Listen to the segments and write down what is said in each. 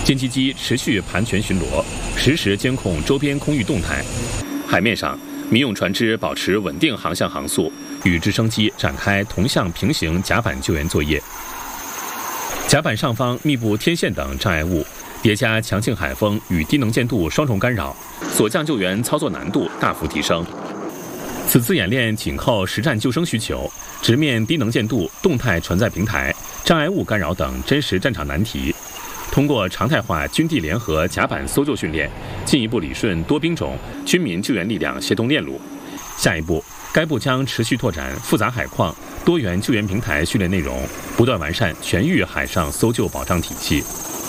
歼击机持续盘旋巡逻，实时监控周边空域动态。海面上，民用船只保持稳定航向航速，与直升机展开同向平行甲板救援作业。甲板上方密布天线等障碍物，叠加强劲海风与低能见度双重干扰，所降救援操作难度大幅提升。此次演练紧扣实战救生需求，直面低能见度、动态船载平台、障碍物干扰等真实战场难题。通过常态化军地联合甲板搜救训练，进一步理顺多兵种、军民救援力量协同链路。下一步，该部将持续拓展复杂海况、多元救援平台训练内容，不断完善全域海上搜救保障体系。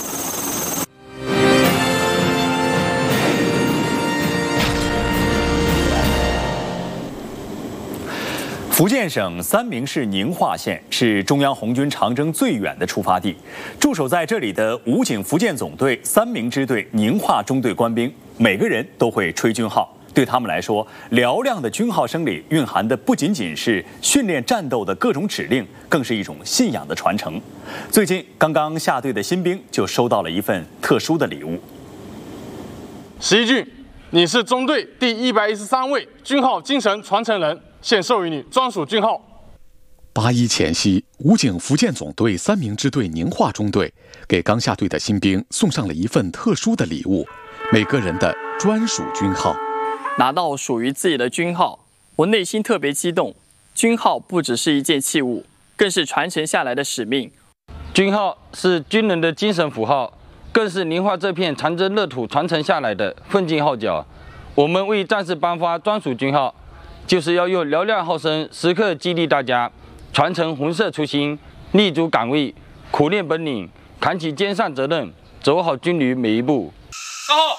福建省三明市宁化县是中央红军长征最远的出发地，驻守在这里的武警福建总队三明支队宁化中队官兵，每个人都会吹军号。对他们来说，嘹亮的军号声里蕴含的不仅仅是训练战斗的各种指令，更是一种信仰的传承。最近，刚刚下队的新兵就收到了一份特殊的礼物。 石一俊，你是中队第113位军号精神传承人。现授予你专属军号。 8·1前夕，武警福建总队三明支队宁化中队给刚下队的新兵送上了一份特殊的礼物，每个人的专属军号。 拿到属于自己的军号，我内心特别激动。军号不只是一件器物，更是传承下来的使命。 军号是军人的精神符号，更是宁化这片长征乐土传承下来的奋进号角。我们为战士颁发专属军号，就是要用嘹亮号声时刻激励大家，传承红色初心，立足岗位，苦练本领，扛起肩上责任，走好军旅每一步。 干号。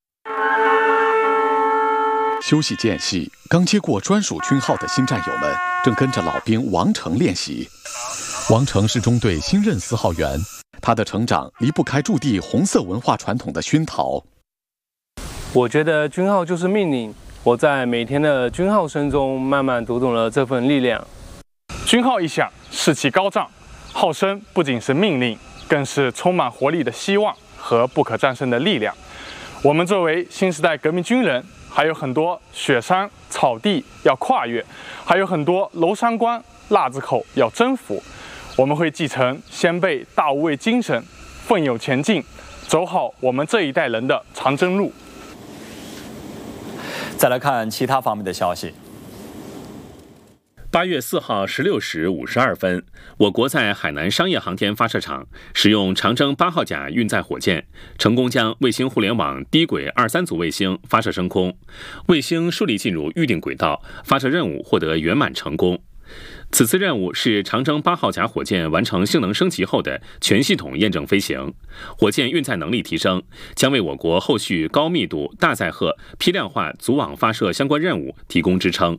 休息间隙，刚接过专属军号的新战友们正跟着老兵王成练习。王成是中队新任4号员，他的成长离不开驻地红色文化传统的熏陶。 我觉得军号就是命令。我在每天的军号声中慢慢读懂了这份力量。 军号一响，士气高涨，号声不仅是命令，更是充满活力的希望和不可战胜的力量。我们作为新时代革命军人，还有很多雪山草地要跨越，还有很多娄山关、腊子口要征服。我们会继承先辈大无畏精神，奋勇前进，走好我们这一代人的长征路。 再来看其他方面的消息。 8月4号16时52分，我国在海南商业航天发射场使用长征8号甲运载火箭，成功将卫星互联网低轨23组卫星发射升空，卫星顺利进入预定轨道，发射任务获得圆满成功。此次任务是长征8号甲火箭完成性能升级后的全系统验证飞行，火箭运载能力提升，将为我国后续高密度、大载荷、批量化组网发射相关任务提供支撑。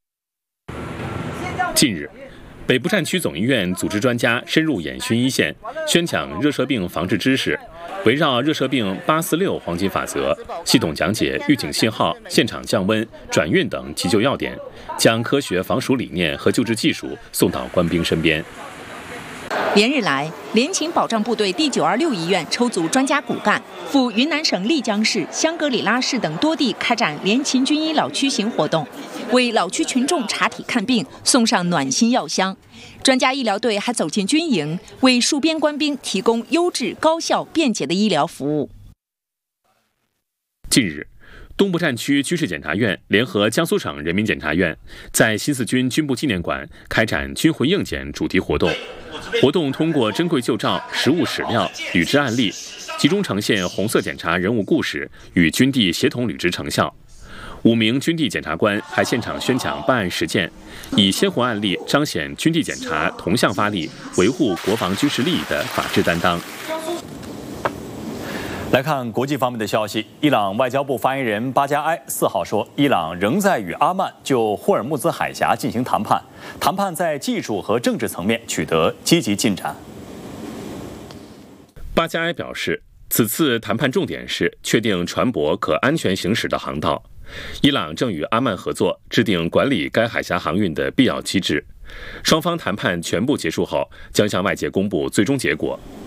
近日，北部战区总医院组织专家深入演训一线，宣讲热射病防治知识，围绕热射病846黄金法则，系统讲解预警信号、现场降温、转运等急救要点，将科学防暑理念和救治技术送到官兵身边。 连日来，联勤保障部队第926医院抽组专家骨干，赴云南省丽江市、香格里拉市等多地开展联勤军医老区行活动，为老区群众查体看病送上暖心药箱。专家医疗队还走进军营，为戍边官兵提供优质、高效、便捷的医疗服务。 近日，东部战区军事检察院联合江苏省人民检察院，在新四军军部纪念馆开展军魂应检主题活动。活动通过珍贵旧照、实物史料、履职案例，集中呈现红色检察人物故事与军地协同履职成效。5名军地检察官还现场宣讲办案实践，以鲜活案例彰显军地检察同向发力，维护国防军事利益的法治担当。 来看国际方面的消息，伊朗外交部发言人巴加埃4号说，伊朗仍在与阿曼就霍尔木兹海峡进行谈判，谈判在技术和政治层面取得积极进展。 巴加埃表示，此次谈判重点是确定船舶可安全行驶的航道。伊朗正与阿曼合作，制定管理该海峡航运的必要机制。双方谈判全部结束后，将向外界公布最终结果。